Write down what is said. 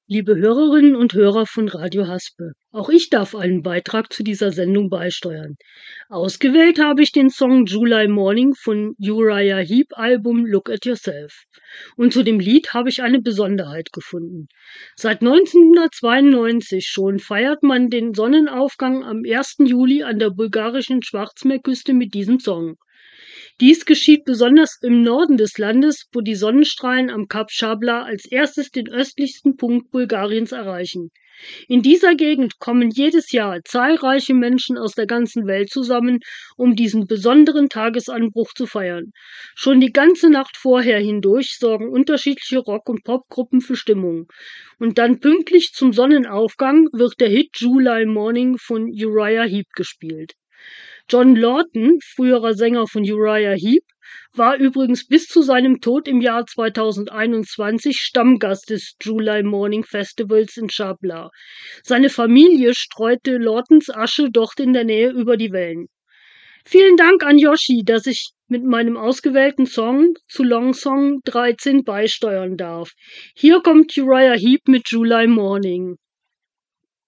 Liebe Hörerinnen und Hörer von Radio Haspe, auch ich darf einen Beitrag zu dieser Sendung beisteuern. Ausgewählt habe ich den Song July Morning von Uriah Heep Album Look at Yourself. Und zu dem Lied habe ich eine Besonderheit gefunden. Seit 1992 schon feiert man den Sonnenaufgang am 1. Juli an der bulgarischen Schwarzmeerküste mit diesem Song. Dies geschieht besonders im Norden des Landes, wo die Sonnenstrahlen am Kap Schabla als erstes den östlichsten Punkt Bulgariens erreichen. In dieser Gegend kommen jedes Jahr zahlreiche Menschen aus der ganzen Welt zusammen, um diesen besonderen Tagesanbruch zu feiern. Schon die ganze Nacht vorher hindurch sorgen unterschiedliche Rock- und Popgruppen für Stimmung. Und dann pünktlich zum Sonnenaufgang wird der Hit July Morning von Uriah Heep gespielt. John Lawton, früherer Sänger von Uriah Heep, war übrigens bis zu seinem Tod im Jahr 2021 Stammgast des July Morning Festivals in Schabla. Seine Familie streute Lawtons Asche dort in der Nähe über die Wellen. Vielen Dank an Yoshi, dass ich mit meinem ausgewählten Song zu Long Song 13 beisteuern darf. Hier kommt Uriah Heep mit July Morning.